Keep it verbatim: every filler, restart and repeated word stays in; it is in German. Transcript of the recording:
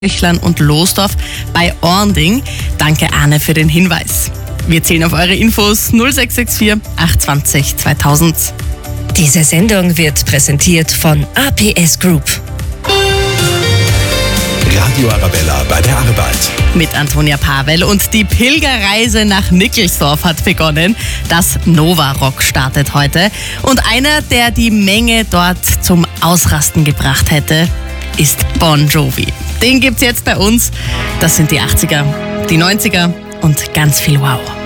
Kirchland und Losdorf bei Ornding. Danke, Arne, für den Hinweis. Wir zählen auf eure Infos null sechs sechs vier acht zwei null zweitausend. Diese Sendung wird präsentiert von A P S Group. Radio Arabella bei der Arbeit. Mit Antonia Pavel und die Pilgerreise nach Nickelsdorf hat begonnen. Das Nova Rock startet heute. Und einer, der die Menge dort zum Ausrasten gebracht hätte, ist Bon Jovi. Den gibt's jetzt bei uns. Das sind die achtziger, die neunziger und ganz viel Wow.